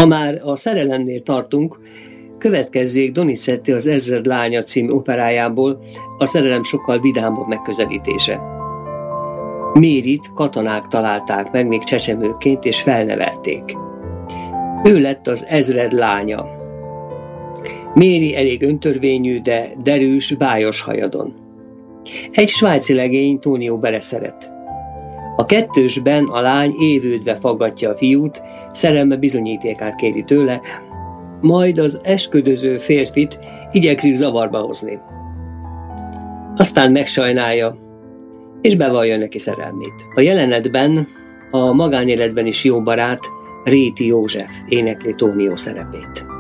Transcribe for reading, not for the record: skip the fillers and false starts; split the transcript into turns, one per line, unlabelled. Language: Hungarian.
Ha már a szerelemnél tartunk, következzék Donizetti az Ezred lánya című operájából a szerelem sokkal vidámabb megközelítése. Mérit katonák találták meg még csecsemőként és felnevelték. Ő lett az Ezred lánya. Méri elég öntörvényű, de derűs, bájos hajadon. Egy svájci legény Tónió beleszeret. A kettősben a lány évődve faggatja a fiút, szerelme bizonyítékát kéri tőle, majd az esküdöző férfit igyekszik zavarba hozni. Aztán megsajnálja, és bevallja neki szerelmét. A jelenetben, a magánéletben is jó barát, Réti József énekli Tónió szerepét.